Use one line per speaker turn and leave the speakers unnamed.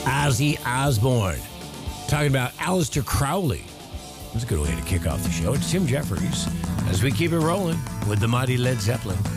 Ozzy Osbourne. Talking about Aleister Crowley. That's a good way to kick off the show. It's Tim Jeffries as we keep it rolling with the mighty Led Zeppelin.